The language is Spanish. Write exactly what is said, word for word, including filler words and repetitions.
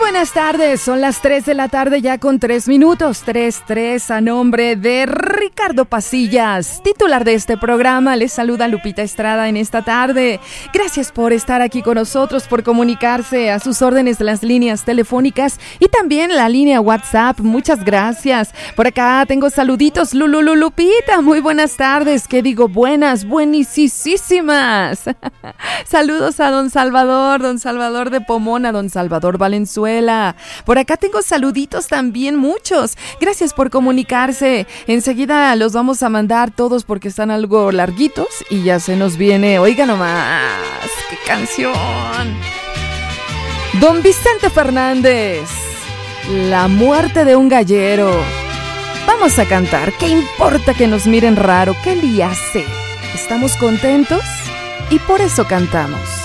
buenas tardes, son las tres de la tarde ya con tres minutos, tres, tres a nombre de Ricardo Pasillas, titular de este programa. Les saluda Lupita Estrada en esta tarde. Gracias por estar aquí con nosotros, por comunicarse a sus órdenes de las líneas telefónicas y también la línea WhatsApp. Muchas gracias. Por acá tengo saluditos, Lululu Lupita, muy buenas tardes. ¿Qué digo? Buenas, buenísimas. Saludos a don Salvador, don Salvador de Pomona, don Salvador Valenzuela. Por acá tengo saluditos también, muchos. Gracias por comunicarse. Enseguida los vamos a mandar todos porque están algo larguitos y ya se nos viene. Oiga nomás, qué canción. Don Vicente Fernández, La muerte de un gallero. Vamos a cantar. ¿Qué importa que nos miren raro? ¿Qué le hace? Estamos contentos y por eso cantamos.